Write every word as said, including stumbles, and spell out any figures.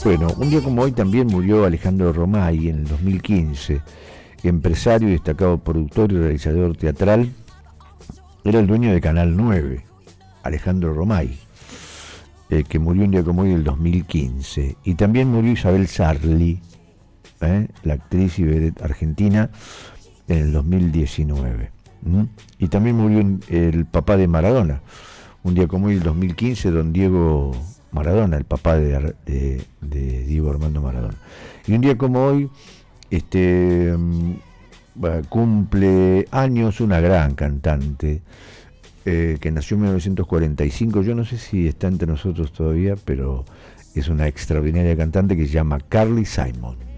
Bueno, un día como hoy también murió Alejandro Romay en el dos mil quince, empresario y destacado productor y realizador teatral. Era el dueño de Canal nueve, Alejandro Romay, eh, que murió un día como hoy en el dos mil quince. Y también murió Isabel Sarli, eh, la actriz y vedette argentina, en el dos mil diecinueve. ¿Mm? Y también murió el papá de Maradona, un día como hoy el dos mil quince, don Diego Maradona, el papá de, de, de Diego Armando Maradona. Y un día como hoy este, um, cumple años una gran cantante eh, que nació en mil novecientos cuarenta y cinco. Yo no sé si está entre nosotros todavía, pero es una extraordinaria cantante que se llama Carly Simon.